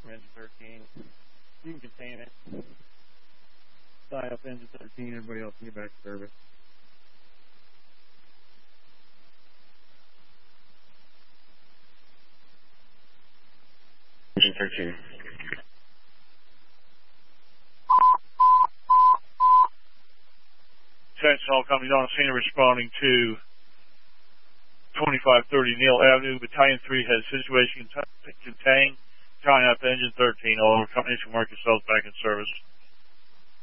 engine 13. You can contain it. Tie up engine 13, everybody else can get back to service. Engine 13. Sentinel companies on scene responding to 2530 Neal Avenue. Battalion 3 has situation contained. Tying up engine 13. All companies can mark yourselves back in service.